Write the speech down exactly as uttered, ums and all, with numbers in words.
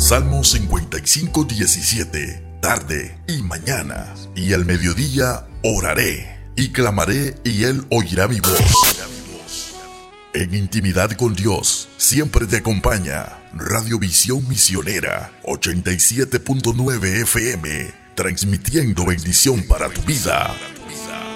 Salmo cincuenta y cinco, diecisiete. Tarde y mañana y al mediodía oraré y clamaré y Él oirá mi voz. En intimidad con Dios siempre te acompaña Radio Visión Misionera ochenta y siete punto nueve F M, transmitiendo bendición para tu vida.